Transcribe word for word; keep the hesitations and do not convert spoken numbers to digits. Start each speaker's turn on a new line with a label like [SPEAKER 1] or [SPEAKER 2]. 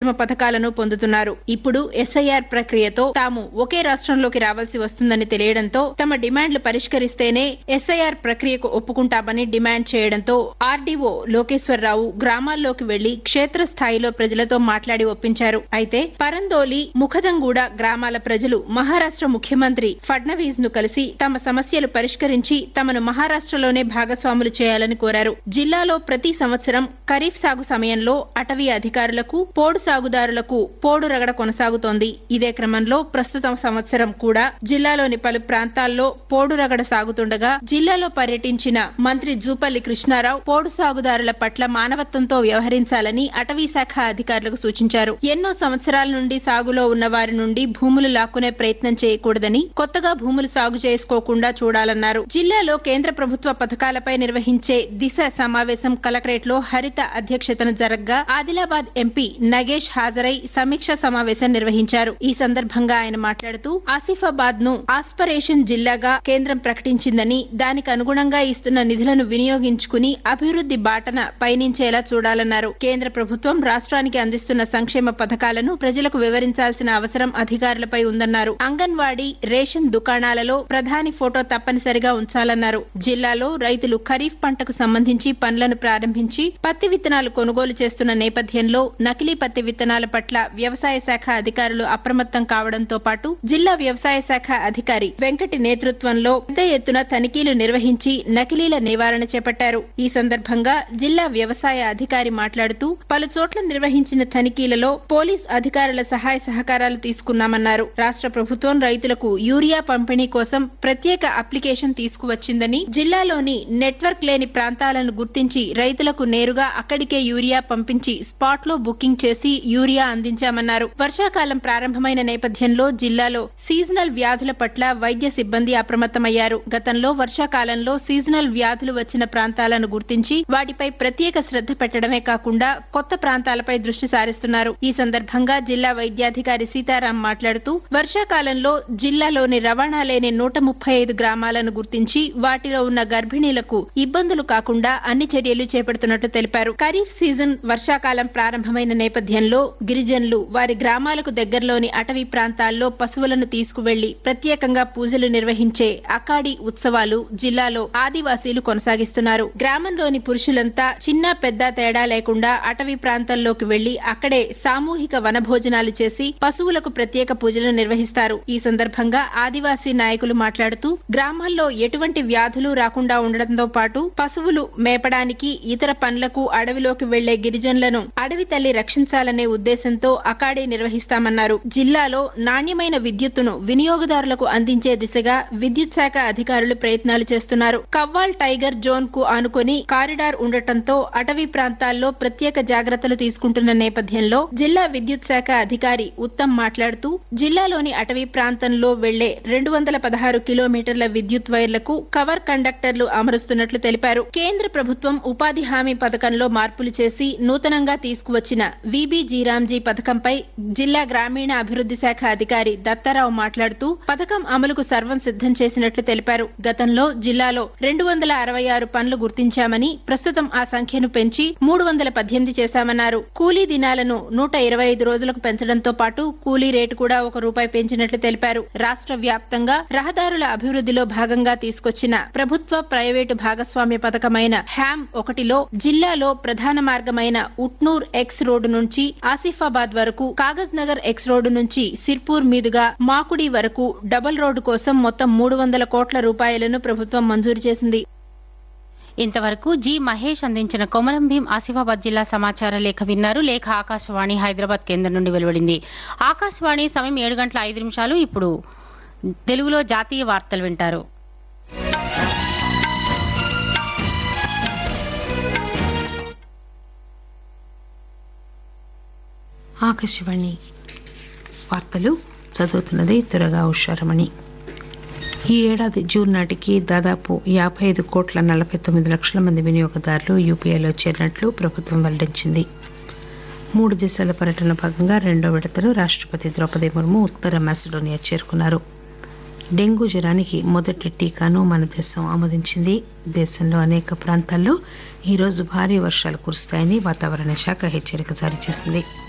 [SPEAKER 1] సంక్షేమ పథకాలను పొందుతున్నారు. ఇప్పుడు ఎస్ఐఆర్ ప్రక్రియతో తాము ఒకే రాష్ట్రంలోకి రావాల్సి వస్తుందని తెలియడంతో తమ డిమాండ్లు పరిష్కరిస్తేనే ఎస్ఐఆర్ ప్రక్రియకు ఒప్పుకుంటామని డిమాండ్ చేయడంతో ఆర్డీఓ లోకేశ్వరరావు గ్రామాల్లోకి వెళ్లి క్షేత్రస్థాయిలో ప్రజలతో మాట్లాడి ఒప్పించారు. అయితే పరందోలి ముఖదంగూడ గ్రామాల ప్రజలు మహారాష్ట్ర ముఖ్యమంత్రి ఫడ్నవీస్ ను కలిసి తమ సమస్యలు పరిష్కరించి తమను మహారాష్ట్రలోనే భాగస్వాములు చేయాలని కోరారు. జిల్లాలో ప్రతి సంవత్సరం ఖరీఫ్ సాగు సమయంలో అటవీ అధికారులకు పోడు సాగుదారులకు పోడు రగడ కొనసాగుతోంది. ఇదే క్రమంలో ప్రస్తుతం సంవత్సరం కూడా జిల్లాలోని పలు ప్రాంతాల్లో పోడు రగడ సాగుతుండగా జిల్లాలో పర్యటించిన మంత్రి జూపల్లి కృష్ణారావు పోడు సాగుదారుల పట్ల మానవత్వంతో వ్యవహరించాలని అటవీ శాఖ అధికారులకు సూచించారు. ఎన్నో సంవత్సరాల నుండి సాగులో ఉన్న వారి నుండి భూములు లాక్కునే ప్రయత్నం చేయకూడదని, కొత్తగా భూములు సాగు చేసుకోకుండా చూడాలన్నారు. జిల్లాలో కేంద్ర ప్రభుత్వ పథకాలపై నిర్వహించే దిశ సమావేశం కలెక్టరేట్ లో హరిత అధ్యక్షతన జరగ్గా ఆదిలాబాద్ ఎంపీ నగేష్ హాజరై సమీక్షా సమావేశం నిర్వహించారు. ఈ సందర్భంగా ఆయన మాట్లాడుతూ ఆసిఫాబాద్ ను ఆస్పరేషన్ జిల్లాగా కేంద్రం ప్రకటించిందని, దానికి అనుగుణంగా ఇస్తున్న నిధులను వినియోగించుకుని అభివృద్ది బాటన పయనించేలా చూడాలన్నారు. కేంద్ర ప్రభుత్వం రాష్ట్రానికి అందిస్తున్న సంక్షేమ పథకాలను ప్రజలకు వివరించాల్సిన అవసరం అధికారులపై ఉందన్నారు. అంగన్వాడీ, రేషన్ దుకాణాలలో ప్రధాని ఫోటో తప్పనిసరిగా ఉంచాలన్నారు. జిల్లాలో రైతులు ఖరీఫ్ పంటకు సంబంధించి పనులను ప్రారంభించి పత్తి విత్తనాలు కొనుగోలు చేస్తున్న నేపథ్యంలో నకిలీ పత్తి విత్తనాల పట్ల వ్యవసాయ శాఖ అధికారులు అప్రమత్తం కావడంతో పాటు జిల్లా వ్యవసాయ శాఖ అధికారి వెంకటి నేతృత్వంలో పెద్ద ఎత్తున తనిఖీలు నిర్వహించి నకిలీల నివారణ చేపట్టారు. ఈ సందర్భంగా జిల్లా వ్యవసాయ అధికారి మాట్లాడుతూ పలు చోట్ల నిర్వహించిన తనిఖీలలో పోలీస్ అధికారుల సహాయ సహకారాలు తీసుకున్నామన్నారు. రాష్ట్ర ప్రభుత్వం రైతులకు యూరియా పంపిణీ కోసం ప్రత్యేక అప్లికేషన్ తీసుకువచ్చిందని, జిల్లాలోని నెట్వర్క్ లేని ప్రాంతాలను గుర్తించి రైతులకు నేరుగా అక్కడికే యూరియా పంపించి స్పాట్ లో బుకింగ్ చేసి యూరియా అందించామన్నారు. వర్షాకాలం ప్రారంభమైన నేపథ్యంలో జిల్లాలో సీజనల్ వ్యాధుల పట్ల వైద్య సిబ్బంది అప్రమత్తమయ్యారు. గతంలో వర్షాకాలంలో సీజనల్ వ్యాధులు వచ్చిన ప్రాంతాలను గుర్తించి వాటిపై ప్రత్యేక శ్రద్ధ పెట్టడమే కాకుండా కొత్త ప్రాంతాలపై దృష్టి సారిస్తున్నారు. ఈ సందర్భంగా జిల్లా వైద్యాధికారి సీతారాం మాట్లాడుతూ వర్షాకాలంలో జిల్లాలోని రవాణా లేని నూట ముప్పై ఐదు గ్రామాలను గుర్తించి వాటిలో ఉన్న గర్భిణీలకు ఇబ్బందులు కాకుండా అన్ని చర్యలు చేపడుతున్నట్లు తెలిపారు. ఖరీఫ్ సీజన్ వర్షాకాలం ప్రారంభమైన నేపథ్యంలో గిరిజనులు వారి గ్రామాలకు దగ్గరలోని అటవీ ప్రాంతాల్లో పశువులను తీసుకువెళ్లి ప్రత్యేకంగా పూజలు నిర్వహించే అకాడి ఉత్సవాలు జిల్లాలో ఆదివాసీలు కొనసాగిస్తున్నారు. గ్రామంలోని పురుషులంతా చిన్న పెద్ద తేడా లేకుండా అటవీ ప్రాంతాల్లోకి వెళ్లి అక్కడే సామూహిక వనభోజనాలు చేసి పశువులకు ప్రత్యేక పూజలు నిర్వహిస్తారు. ఈ సందర్భంగా ఆదివాసీ నాయకులు మాట్లాడుతూ గ్రామాల్లో ఎటువంటి వ్యాధులు రాకుండా ఉండడంతో పాటు పశువులు మేపడానికి, ఇతర పనులకు అడవిలోకి వెళ్లే గిరిజనులను అడవి తల్లి రక్షించాలనే ఉద్దేశంతో అకాడీ నిర్వహిస్తామన్నారు. జిల్లాలో నాణ్యమైన విద్యుత్తును వినియోగదారులకు అందించే దిశగా విద్యుత్ శాఖ అధికారులు ప్రయత్నాలు చేస్తున్నారు. కవ్వాల్ టైగర్ జోన్ కు ఆనుకుని కారిడార్ ఉండటంతో అటవీ ప్రాంతాల్లో ప్రత్యేక జాగ్రత్తలు తీసుకుంటున్న నేపథ్యంలో జిల్లా విద్యుత్ శాఖ అధికారి ఉత్తమ్ మాట్లాడుతూ జిల్లాలోని అటవీ ప్రాంతంలో వెళ్లే రెండు వందల పదహారు కిలోమీటర్ల విద్యుత్ వైర్లకు కవర్ కండక్టర్లు అమరుస్తున్నట్లు తెలిపారు. కేంద్ర ప్రభుత్వం ఉపాధి హామీ పథకంలో మార్పులు చేసి నూతనంగా తీసుకువచ్చిన వీబీ జీరాంజీ పథకంపై జిల్లా గ్రామీణ అభివృద్ది శాఖ అధికారి దత్తారావు మాట్లాడుతూ పథకం అమలుకు సర్వం సిద్దం చేసినట్లు తెలిపారు. గతంలో జిల్లాలో రెండు వందల అరవై ఆరు పనులు గుర్తించామని, ప్రస్తుతం ఆ సంఖ్యను పెంచి మూడు వందల పద్దెనిమిది చేశామన్నారు. కూలీ దినాలను నూట ఇరవై ఐదు రోజులకు పెంచడంతో పాటు కూలీ రేటు కూడా ఒక రూపాయి పెంచినట్లు తెలిపారు. రాష్ట్ర వ్యాప్తంగా రహదారుల అభివృద్దిలో భాగంగా తీసుకొచ్చిన ప్రభుత్వ ప్రైవేటు భాగస్వామ్య పథకమైన హ్యామ్ ఒకటిలో జిల్లాలో ప్రధాన మార్గమైన ఉట్నూర్ ఎక్స్ రోడ్డు నుంచి ఆసిఫాబాద్ వరకు, కాగజ్ నగర్ ఎక్స్ రోడ్డు నుంచి సిర్పూర్ మీదుగా మాకుడి వరకు డబుల్ రోడ్డు కోసం మొత్తం మూడు వందల కోట్ల రూపాయలను ప్రభుత్వం మంజూరు చేసింది.
[SPEAKER 2] ఇంతవరకు జి మహేష్ అందించిన కొమరం భీం ఆసిఫాబాద్ జిల్లా సమాచార లేఖ విన్నారు. లేఖ ఆకాశవాణి హైదరాబాద్ కేంద్రం నుండి వెలువడింది. ఆకాశవాణి సమయం ఏడు గంటల ఐదు నిమిషాలు. ఇప్పుడు తెలుగులో జాతీయ వార్తలు వింటారు.
[SPEAKER 3] ఆకాశవాణి వార్తలు చదువుతున్నది తురగా ఉషారమణి. ఈ ఏడాది జూన్ నాటికి దాదాపు యాబై ఐదు కోట్ల నలభై తొమ్మిది లక్షల మంది వినియోగదారులు యూపీఐలో చేరినట్లు ప్రభుత్వం వెల్లడించింది. మూడు దేశాల పర్యటనలో భాగంగా రెండో విడతలో రాష్టపతి ద్రౌపది ముర్ము ఉత్తర మాసిడోనియా చేరుకున్నారు. డెంగూ జ్వరానికి మొదటి టీకాను మన దేశం ఆమోదించింది. దేశంలో అనేక ప్రాంతాల్లో ఈరోజు భారీ వర్షాలు కురుస్తాయని వాతావరణ శాఖ హెచ్చరిక జారీ చేసింది.